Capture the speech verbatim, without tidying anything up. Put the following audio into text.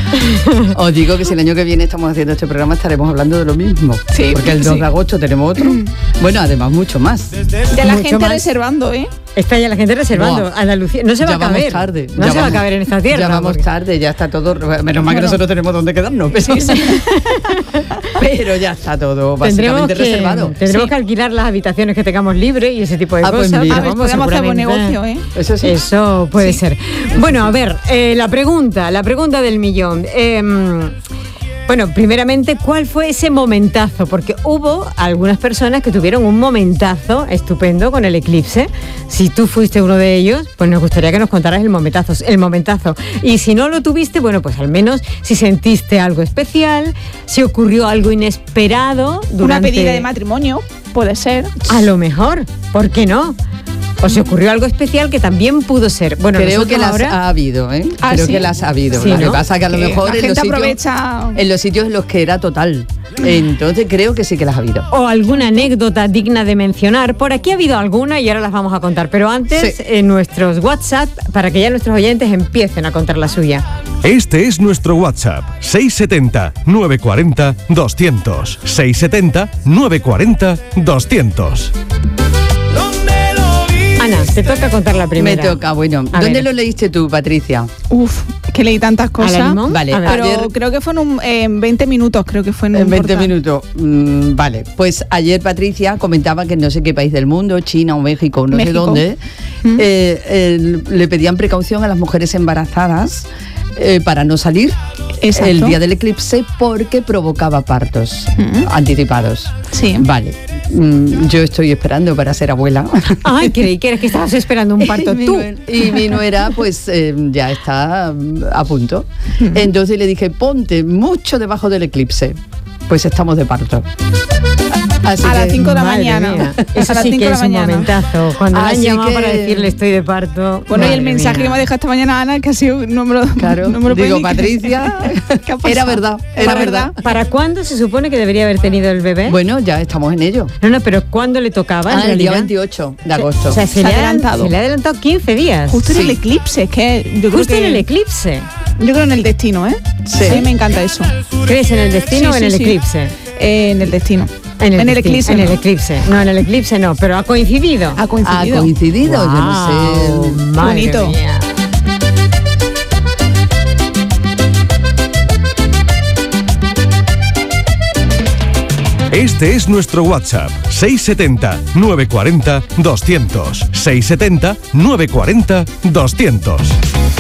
Os digo que si el año que viene estamos haciendo este programa estaremos hablando de lo mismo. Sí, porque el dos sí. de agosto tenemos otro. Bueno, además mucho más. Ya la Mucho gente más. reservando, ¿eh? Está ya la gente reservando. Buah. Andalucía. No se va Ya a vamos caber. tarde. No ya se vamos, va a caber en esta tierra. Ya vamos porque- tarde, ya está todo. Menos mal que Bueno. nosotros tenemos donde quedarnos. Pero, Sí, sí. pero ya está todo Tendremos básicamente que, reservado. tendremos Sí. que alquilar las habitaciones que tengamos libres y ese tipo de Ah, pues cosas. mira. A ver, Vamos, podemos hacer buen seguramente- negocio, ¿eh? Eso sí. Eso puede Sí. ser. Bueno, a ver, eh, la pregunta, la pregunta del millón. Eh, bueno, primeramente, ¿cuál fue ese momentazo? Porque hubo algunas personas que tuvieron un momentazo estupendo con el eclipse. Si tú fuiste uno de ellos, pues nos gustaría que nos contaras el momentazo, el momentazo. Y si no lo tuviste, bueno, pues al menos si sentiste algo especial, si ocurrió algo inesperado durante... Una pedida de matrimonio, puede ser. A lo mejor, ¿por qué no? O se ocurrió algo especial que también pudo ser. Bueno, Creo nosotros que las ahora... ha habido, ¿eh? Ah, Creo ¿sí? que las ha habido. Sí, Lo que ¿no? pasa que a lo Que mejor la en gente los, sitios, aprovecha. en los sitios en los que era total. Entonces creo que sí que las ha habido. O alguna anécdota digna de mencionar. Por aquí ha habido alguna y ahora las vamos a contar. Pero antes, Sí. en nuestros WhatsApp, para que ya nuestros oyentes empiecen a contar la suya. Este es nuestro WhatsApp, seis siete cero, nueve cuatro cero, doscientos. seis siete cero, nueve cuatro cero, doscientos. Ana, te toca contar la primera. Me toca, bueno. A ¿Dónde ver. lo leíste tú, Patricia? Uf, que leí tantas ¿A la cosas. limón? Vale, A ver. Pero Ayer- creo que fue en, un- en veinte minutos, creo que fue en un En veinte portal. minutos. Mm, vale, pues ayer Patricia comentaba que en no sé qué país del mundo, China o México, no sé México. dónde, Mm. eh, eh, le pedían precaución a las mujeres embarazadas eh, para no salir Exacto. el día del eclipse porque provocaba partos Mm. anticipados. Sí. Vale, mm, yo estoy esperando para ser abuela. Ay, creí que eres que estabas esperando un parto y mi tú. nuera- y mi nuera, pues eh, ya está mm, a punto. Entonces le dije, ponte mucho debajo del eclipse. Pues estamos de parto. Así A las que- cinco de la Madre mañana. mía, A Eso las sí cinco que de la es un mañana. momentazo. Cuando me han Así llamado que- para decirle estoy de parto. Bueno, y el madre mensaje mía. que me ha dejado esta mañana Ana, que ha sido, no me lo, Claro, no me lo puedo digo, ni Patricia, creer. ¿Qué ha pasado? era verdad, era ¿Era verdad. ¿Para cuándo se supone que debería haber tenido el bebé? Bueno, ya estamos en ello. No, no, pero ¿cuándo le tocaba? en Ah, el día realidad? veintiocho de agosto. O sea, se, Se le ha ha adelantado. Se le ha adelantado quince días. Justo en Sí. el eclipse, es que yo creo Justo que en el eclipse. yo creo en el destino, ¿eh? Sí. A mí me encanta eso. ¿Crees en el destino Sí, o en sí, el sí. eclipse? Eh, en el destino. En el, En el desti- eclipse, En el ¿no? eclipse. No, en el eclipse no, pero ha coincidido. Ha Ha coincidido. coincidido, yo no Guau, sé. madre Bonito. mía. Este es nuestro WhatsApp, seis siete cero, nueve cuatro cero, doscientos. seis siete cero, nueve cuatro cero, doscientos.